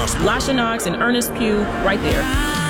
Gospel. Lasha Knox and Ernest Pugh right there.